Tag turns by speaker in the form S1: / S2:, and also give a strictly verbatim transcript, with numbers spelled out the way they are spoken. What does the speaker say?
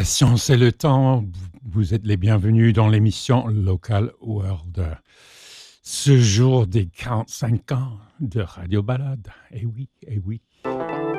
S1: patience et le temps. Vous êtes les bienvenus dans l'émission Local World. Ce jour des quarante-cinq ans de Radio Balade. Eh oui, eh oui.